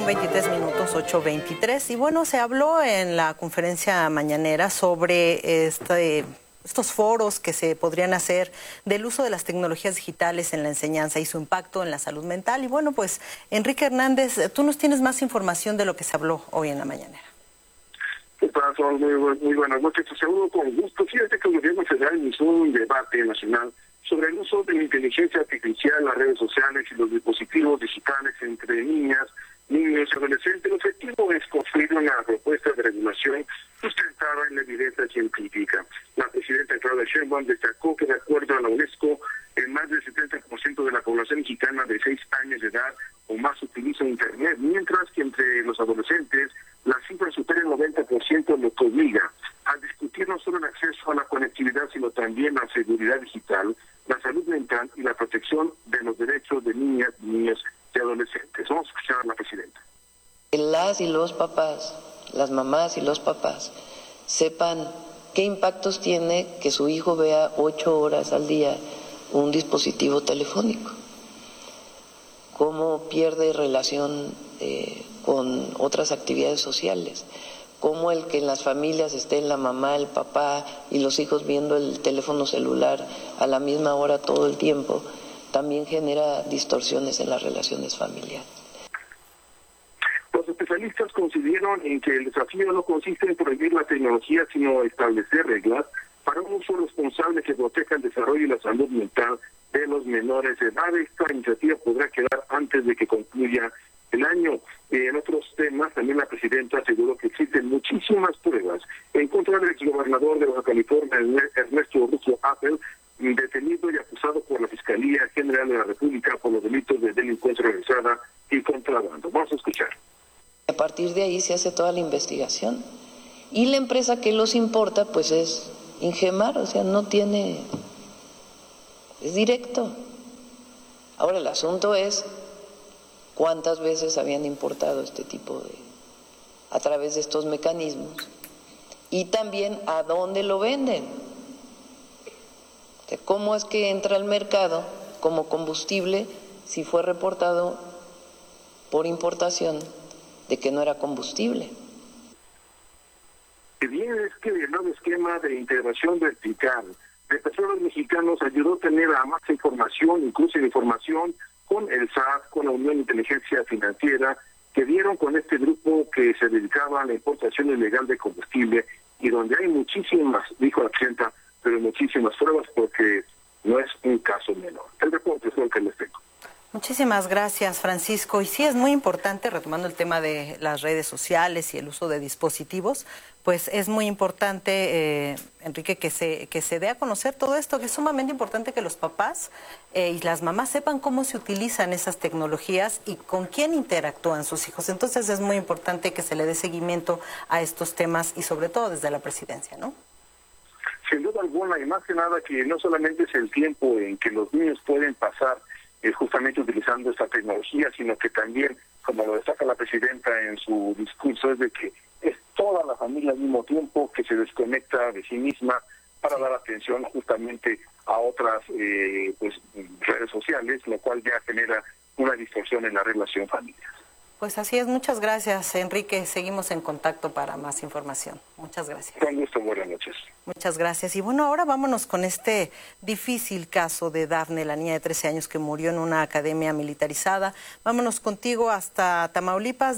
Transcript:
8:23, 8:23. Y bueno, se habló en la conferencia mañanera sobre estos foros que se podrían hacer del uso de las tecnologías digitales en la enseñanza y su impacto en la salud mental. Y bueno, pues Enrique Hernández, tú nos tienes más información de lo que se habló hoy en la mañanera. ¿Qué pasa? Muy buenas noches. Te saludo con gusto. Fíjate que el gobierno federal inició un debate nacional sobre el uso de la inteligencia artificial, las redes sociales y los dispositivos digitales entre niñas, niños y adolescentes. El objetivo es construir una propuesta de regulación sustentada en la evidencia científica. La presidenta Claudia Sheinbaum destacó que de acuerdo a la UNESCO, más del 70% de la población mexicana de 6 años de edad o más utiliza Internet, mientras que entre los adolescentes la cifra supera el 90%, lo que obliga a discutir no solo el acceso a la conectividad, sino también la seguridad digital, la salud mental y la protección de los derechos de niñas, niños y adolescentes. Vamos a escuchar a la presidenta. Las y los papás, las mamás y los papás, sepan qué impactos tiene que su hijo vea 8 horas al día un dispositivo telefónico, cómo pierde relación con otras actividades sociales, cómo el que en las familias estén la mamá, el papá y los hijos viendo el teléfono celular a la misma hora todo el tiempo, también genera distorsiones en las relaciones familiares. Los especialistas coincidieron en que el desafío no consiste en prohibir la tecnología, sino establecer reglas para un uso responsable que proteja el desarrollo y la salud mental de los menores de edad. Esta iniciativa podrá quedar antes de que concluya el año. En otros temas, también la presidenta aseguró que existen muchísimas pruebas en contra del exgobernador de Baja California, Ernesto Russo Apple, detenido y acusado por la Fiscalía General de la República por los delitos de delincuencia organizada y contrabando. Vamos a escuchar. A partir de ahí se hace toda la investigación. Y la empresa que los importa, pues es Ingemar, o sea, no tiene... es directo. Ahora el asunto es cuántas veces habían importado este tipo de... a través de estos mecanismos. Y también a dónde lo venden. O sea, cómo es que entra al mercado como combustible si fue reportado por importación de que no era combustible. Bien, es que el nuevo esquema de integración vertical de Petróleos Mexicanos ayudó a tener a más información, incluso información con el SAT, con la Unión de Inteligencia Financiera, que dieron con este grupo que se dedicaba a la importación ilegal de combustible y donde hay muchísimas, dijo la presidenta, pero muchísimas pruebas porque no es un caso menor. El reporte es lo que les tengo. Muchísimas gracias, Francisco. Y sí, es muy importante, retomando el tema de las redes sociales y el uso de dispositivos, pues es muy importante, Enrique, que se dé a conocer todo esto, que es sumamente importante que los papás y las mamás sepan cómo se utilizan esas tecnologías y con quién interactúan sus hijos. Entonces es muy importante que se le dé seguimiento a estos temas y sobre todo desde la presidencia, ¿no? Sin duda alguna, y más que nada que no solamente es el tiempo en que los niños pueden pasar justamente utilizando esta tecnología, sino que también, como lo destaca la presidenta en su discurso, es de que es toda la familia al mismo tiempo que se desconecta de sí misma para dar atención justamente a otras redes sociales, lo cual ya genera una distorsión en la relación familiar. Pues así es, muchas gracias, Enrique. Seguimos en contacto para más información. Muchas gracias. Con gusto, buenas noches. Muchas gracias. Y bueno, ahora vámonos con este difícil caso de Dafne, la niña de 13 años que murió en una academia militarizada. Vámonos contigo hasta Tamaulipas.